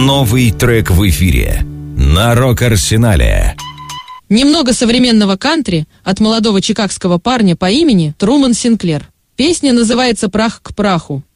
Новый трек в эфире на Рок-Арсенале. Немного современного кантри от молодого чикагского парня по имени Труман Синклер. Песня называется «Прах к праху».